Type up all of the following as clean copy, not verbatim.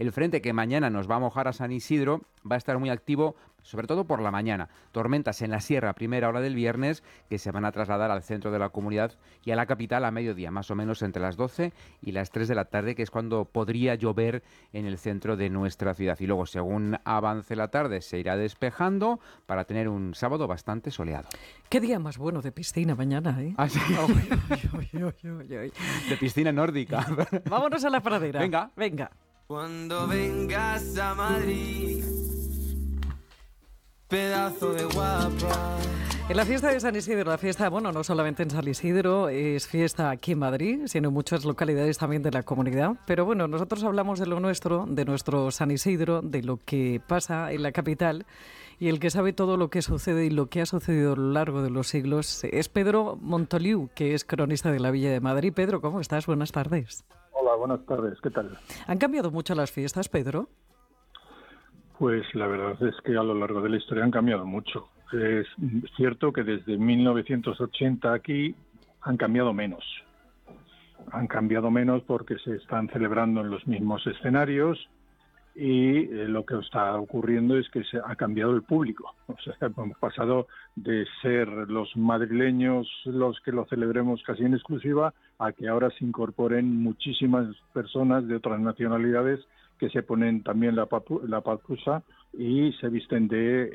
El frente que mañana nos va a mojar a San Isidro va a estar muy activo, sobre todo por la mañana. Tormentas en la sierra a primera hora del viernes que se van a trasladar al centro de la comunidad y a la capital a mediodía, más o menos entre las 12 y las 3 de la tarde, que es cuando podría llover en el centro de nuestra ciudad. Y luego, según avance la tarde, se irá despejando para tener un sábado bastante soleado. Qué día más bueno de piscina mañana, ¿eh? ¿Ah, sí? Uy. De piscina nórdica. Vámonos a la pradera. Venga. Cuando vengas a Madrid, pedazo de guapa. En la fiesta de San Isidro, la fiesta, bueno, no solamente en San Isidro, es fiesta aquí en Madrid, sino en muchas localidades también de la comunidad. Pero bueno, nosotros hablamos de lo nuestro, de nuestro San Isidro, de lo que pasa en la capital. Y el que sabe todo lo que sucede y lo que ha sucedido a lo largo de los siglos es Pedro Montoliu, que es cronista de la Villa de Madrid. Pedro, ¿cómo estás? Buenas tardes. Hola, buenas tardes. ¿Qué tal? ¿Han cambiado mucho las fiestas, Pedro? Pues la verdad es que a lo largo de la historia han cambiado mucho. Es cierto que desde 1980 aquí han cambiado menos. Han cambiado menos porque se están celebrando en los mismos escenarios y lo que está ocurriendo es que se ha cambiado el público. O sea, hemos pasado de ser los madrileños los que lo celebremos casi en exclusiva a que ahora se incorporen muchísimas personas de otras nacionalidades que se ponen también la papusa y se visten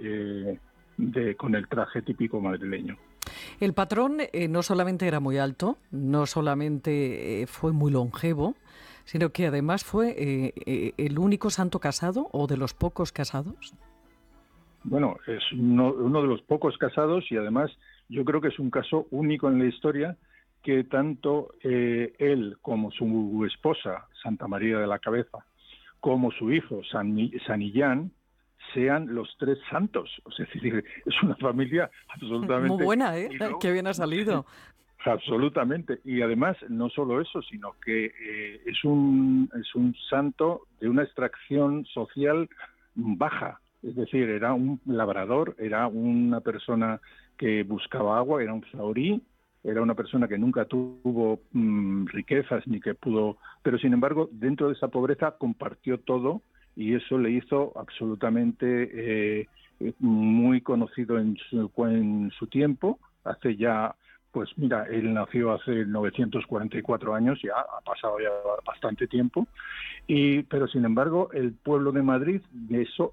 con el traje típico madrileño. El patrón no solamente era muy alto, no solamente fue muy longevo, sino que además fue el único santo casado o de los pocos casados. Bueno, es uno de los pocos casados y además yo creo que es un caso único en la historia que tanto él como su esposa, Santa María de la Cabeza, como su hijo, San Illán, sean los tres santos. O sea, es decir, es una familia absolutamente... Muy buena, ¿eh? Qué bien ha salido. Absolutamente. Y además, no solo eso, sino que es un santo de una extracción social baja. Es decir, era un labrador, era una persona que buscaba agua, era un zahorí, era una persona que nunca tuvo riquezas ni que pudo... Pero, sin embargo, dentro de esa pobreza compartió todo y eso le hizo absolutamente muy conocido en su tiempo. Hace ya, pues mira, él nació hace 944 años, ya ha pasado ya bastante tiempo, pero sin embargo el pueblo de Madrid eso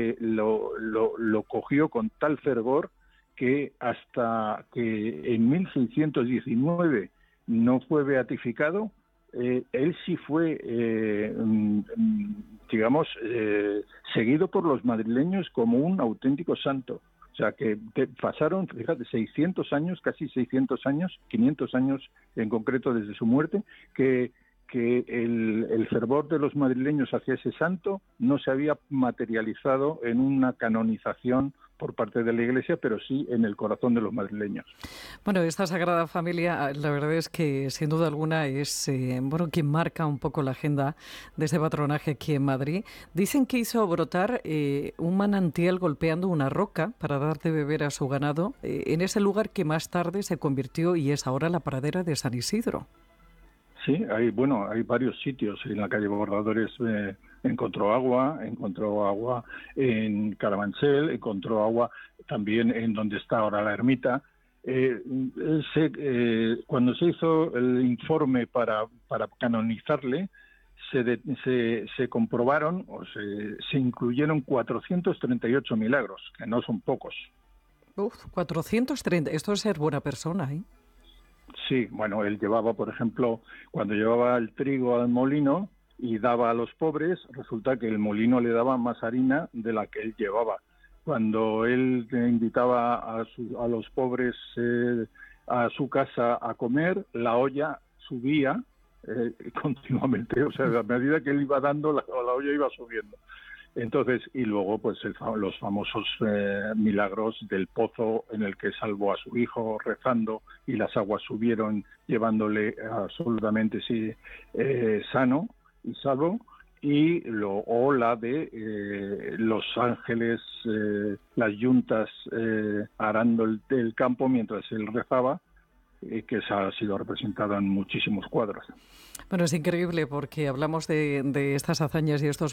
lo cogió con tal fervor que hasta que en 1619 no fue beatificado, él sí fue, seguido por los madrileños como un auténtico santo. O sea, que pasaron, fíjate, 600 años, casi 600 años, 500 años en concreto desde su muerte, que el fervor de los madrileños hacia ese santo no se había materializado en una canonización por parte de la Iglesia, pero sí en el corazón de los madrileños. Bueno, esta Sagrada Familia, la verdad es que sin duda alguna es quien marca un poco la agenda de ese patronaje aquí en Madrid. Dicen que hizo brotar un manantial golpeando una roca para dar de beber a su ganado en ese lugar que más tarde se convirtió y es ahora la pradera de San Isidro. Sí, hay varios sitios. En la calle Bordadores encontró agua en Carabanchel, encontró agua también en donde está ahora la ermita. Cuando se hizo el informe para canonizarle, se comprobaron o se incluyeron 438 milagros, que no son pocos. 430, esto es ser buena persona, ¿eh? Sí, bueno, él llevaba, por ejemplo, cuando llevaba el trigo al molino y daba a los pobres, resulta que el molino le daba más harina de la que él llevaba. Cuando él invitaba a los pobres a su casa a comer, la olla subía continuamente, o sea, a medida que él iba dando, la olla iba subiendo. Entonces, y luego pues los famosos milagros del pozo en el que salvó a su hijo rezando y las aguas subieron llevándole absolutamente sano y salvo, o la de los ángeles, las yuntas arando el campo mientras él rezaba, que ha sido representado en muchísimos cuadros. Bueno, es increíble porque hablamos de estas hazañas y estos